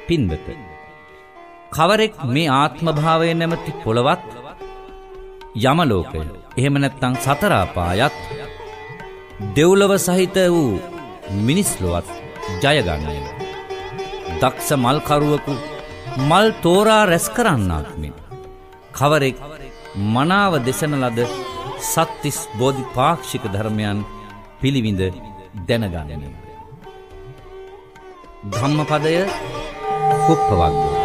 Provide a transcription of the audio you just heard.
පින්වත, කවරෙක් මේ ආත්ම භාවය නැමැති පොළවත්, යමලෝකය, එහෙම නැත්නම් සතර අපායත්, දෙව්ලොව සහිත වූ මිනිස් ලොවත් ජය ගන්නේය. දක්ෂ මල්කරුවෙකු මල් තෝරා රැස් කරන්නාක් මෙන් කවරෙක් මනාව දෙසන ලද සත්තිස් බෝධිපාක්ෂික ධර්මයන් පිළිවිඳ දැනගන්නේ. ධම්මපදය කුප්පවග්ගය.